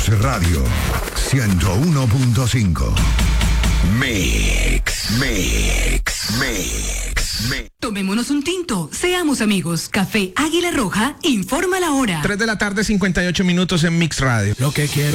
Mix Radio 101.5. Mix. Tomémonos un tinto, seamos amigos. Café Águila Roja informa la hora. 3 de la tarde, 58 minutos en Mix Radio. Lo que quiero